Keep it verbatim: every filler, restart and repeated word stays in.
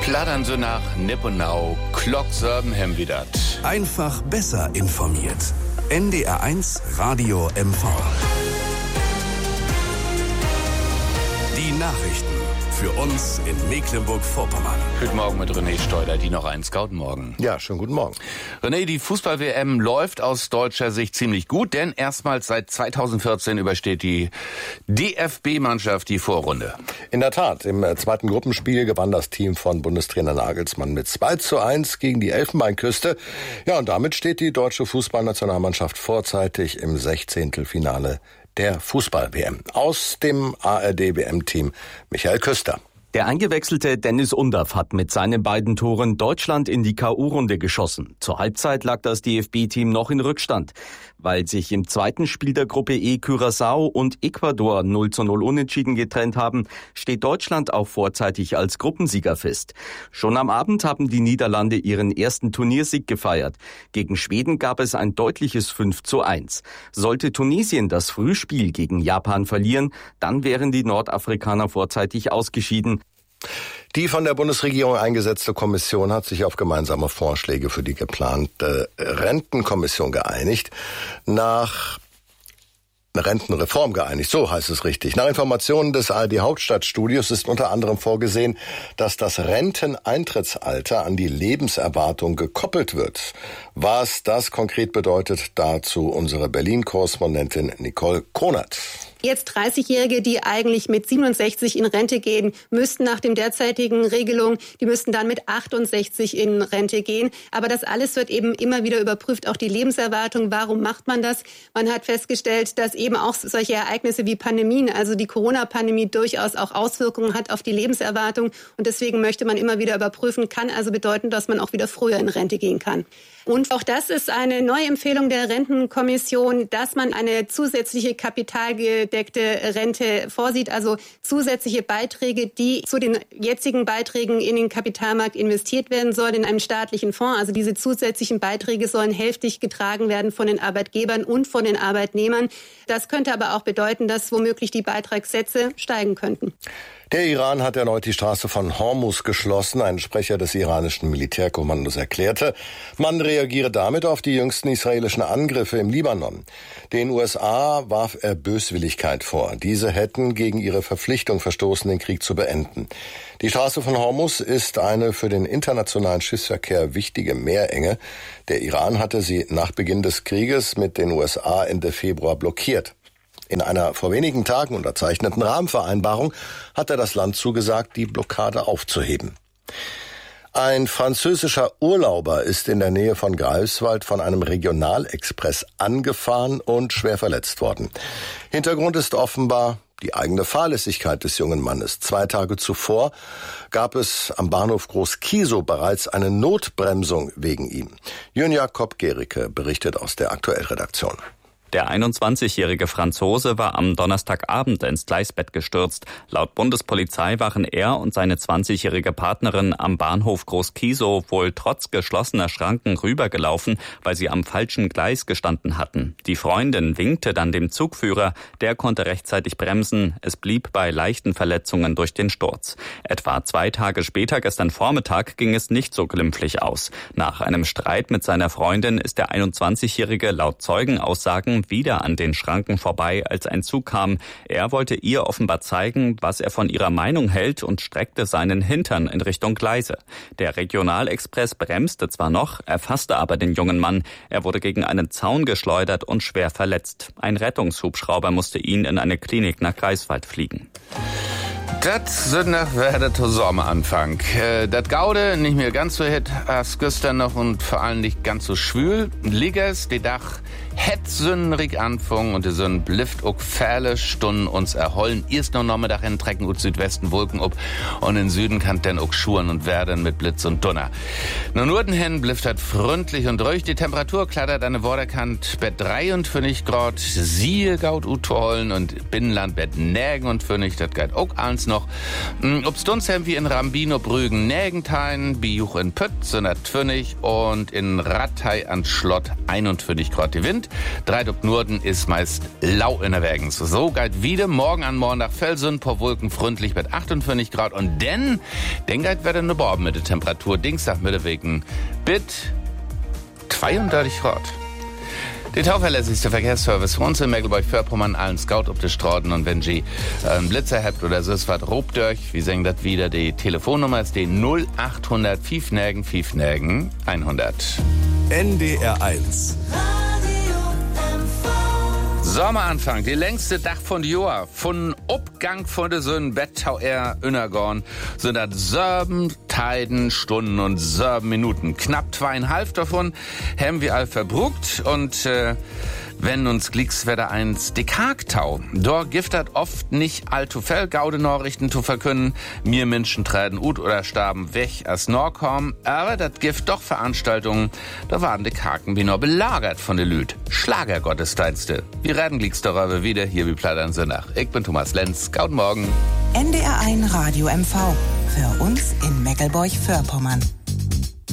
Kladdern so nach Nipp und Nau, Klock Sörbenhem wieder. Einfach besser informiert. N D R eins Radio M V. Die Nachrichten für uns in Mecklenburg-Vorpommern. Guten Morgen mit René Steuder, die noch eins. Guten Morgen. Ja, schönen guten Morgen. René, die Fußball-W M läuft aus deutscher Sicht ziemlich gut, denn erstmals seit zweitausendvierzehn übersteht die D F B-Mannschaft die Vorrunde. In der Tat, im zweiten Gruppenspiel gewann das Team von Bundestrainer Nagelsmann mit zwei zu eins gegen die Elfenbeinküste. Ja, und damit steht die deutsche Fußballnationalmannschaft vorzeitig im Sechzehntelfinale der Fußball-W M. Aus dem A R D-W M-Team Michael Küster. Der eingewechselte Dennis Undaff hat mit seinen beiden Toren Deutschland in die K O-Runde geschossen. Zur Halbzeit lag das D F B-Team noch in Rückstand. Weil sich im zweiten Spiel der Gruppe E Curaçao und Ecuador null zu null unentschieden getrennt haben, steht Deutschland auch vorzeitig als Gruppensieger fest. Schon am Abend haben die Niederlande ihren ersten Turniersieg gefeiert. Gegen Schweden gab es ein deutliches fünf zu eins. Sollte Tunesien das Frühspiel gegen Japan verlieren, dann wären die Nordafrikaner vorzeitig ausgeschieden. Die von der Bundesregierung eingesetzte Kommission hat sich auf gemeinsame Vorschläge für die geplante Rentenkommission geeinigt. Nach Rentenreform geeinigt, so heißt es richtig. Nach Informationen des A R D-Hauptstadtstudios ist unter anderem vorgesehen, dass das Renteneintrittsalter an die Lebenserwartung gekoppelt wird. Was das konkret bedeutet, dazu unsere Berlin-Korrespondentin Nicole Konert. Jetzt dreißigjährige, die eigentlich mit siebenundsechzig in Rente gehen, müssten nach dem derzeitigen Regelung, die müssten dann mit achtundsechzig in Rente gehen. Aber das alles wird eben immer wieder überprüft, auch die Lebenserwartung. Warum macht man das? Man hat festgestellt, dass eben auch solche Ereignisse wie Pandemien, also die Corona-Pandemie, durchaus auch Auswirkungen hat auf die Lebenserwartung. Und deswegen möchte man immer wieder überprüfen, kann also bedeuten, dass man auch wieder früher in Rente gehen kann. Und auch das ist eine neue Empfehlung der Rentenkommission, dass man eine zusätzliche kapitalgedeckte Rente vorsieht, also zusätzliche Beiträge, die zu den jetzigen Beiträgen in den Kapitalmarkt investiert werden sollen, in einem staatlichen Fonds. Also diese zusätzlichen Beiträge sollen hälftig getragen werden von den Arbeitgebern und von den Arbeitnehmern. Das könnte aber auch bedeuten, dass womöglich die Beitragssätze steigen könnten. Der Iran hat erneut die Straße von Hormuz geschlossen. Ein Sprecher des iranischen Militärkommandos erklärte, man reagiere damit auf die jüngsten israelischen Angriffe im Libanon. Den U S A warf er Böswilligkeit vor. Diese hätten gegen ihre Verpflichtung verstoßen, den Krieg zu beenden. Die Straße von Hormuz ist eine für den internationalen Schiffsverkehr wichtige Meerenge. Der Iran hatte sie nach Beginn des Krieges mit den U S A Ende Februar blockiert. In einer vor wenigen Tagen unterzeichneten Rahmenvereinbarung hat er das Land zugesagt, die Blockade aufzuheben. Ein französischer Urlauber ist in der Nähe von Greifswald von einem Regionalexpress angefahren und schwer verletzt worden. Hintergrund ist offenbar die eigene Fahrlässigkeit des jungen Mannes. Zwei Tage zuvor gab es am Bahnhof Groß-Kiesow bereits eine Notbremsung wegen ihm. Jürgen Jakob Gericke berichtet aus der Aktuellredaktion. Der einundzwanzigjährige Franzose war am Donnerstagabend ins Gleisbett gestürzt. Laut Bundespolizei waren er und seine zwanzigjährige Partnerin am Bahnhof Groß-Kiesow wohl trotz geschlossener Schranken rübergelaufen, weil sie am falschen Gleis gestanden hatten. Die Freundin winkte dann dem Zugführer, der konnte rechtzeitig bremsen. Es blieb bei leichten Verletzungen durch den Sturz. Etwa zwei Tage später, gestern Vormittag, ging es nicht so glimpflich aus. Nach einem Streit mit seiner Freundin ist der einundzwanzigjährige laut Zeugenaussagen wieder an den Schranken vorbei, als ein Zug kam. Er wollte ihr offenbar zeigen, was er von ihrer Meinung hält und streckte seinen Hintern in Richtung Gleise. Der Regionalexpress bremste zwar noch, erfasste aber den jungen Mann. Er wurde gegen einen Zaun geschleudert und schwer verletzt. Ein Rettungshubschrauber musste ihn in eine Klinik nach Greifswald fliegen. Das sind nach der Sommeranfang. Das Gaude nicht mehr ganz so hit, als gestern noch und vor allem nicht ganz so schwül. Liggers, die Dach, het sünrig anfangen und die Sonne blifft auch viele Stunden uns erholen. Erst noch Nachmittag in Trecken und Südwesten Wolken ab und in Süden kann dann auch schuren und werden mit Blitz und Donner. Nur Norden hin blifft hat freundlich und ruhig. Die Temperatur klattert an der Vorderkant bei dreiundfünfzig Grad. Siehe Gaut utollen und Binnenland bei Nägen und Pfennig. Das geht auch allen eins noch. Obst uns haben wir in Rambino, Brügen, Nägenthein, Bijuch in Pütt, Sönnertwünnig und in Rattay an Schlott einundfünfzig Grad die Wind. Dreit ob Norden ist meist lau in der Wägens. So geht wieder morgen an morgen nach Felsund, paar Wolken freundlich mit achtundfünfzig Grad und denn, denn geht wieder eine Borben mit der Temperatur. Dienstag Mittewegen mit zweiunddreißig Grad. Der tauverlässigste Verkehrsservice für uns in Mecklenburg-Vorpommern, allen Scout auf der Straßen und wenn Sie einen Blitzer habt oder so, es wird robt durch, wie sagen das wieder, die Telefonnummer ist die null achthundert fünf Nägen fünf Nägen hundert. N D R eins. Sommeranfang, die längste Dach von Joa, von Abgang von der Sonne, Bettau er Innergorn, sind das sieben Teiden, Stunden und sieben Minuten. Knapp zweieinhalb davon haben wir all verbruckt und äh, wenn uns Gliekswetter eins Dekagtau. Dort giftet oft nicht allzu viel gaude Nachrichten zu verkünden. Mir Menschen treten ut oder starben weg als Norkom. Aber das Gift doch Veranstaltungen, da waren die Kaken wie nur belagert von de Lüd. Schlagergottesdienste. Wir reden Glieks darüber wieder hier wie Plattern Sonnach. Ich bin Thomas Lenz. Guten Morgen. N D R eins Radio M V. Für uns in Meckelburg-Vorpommern.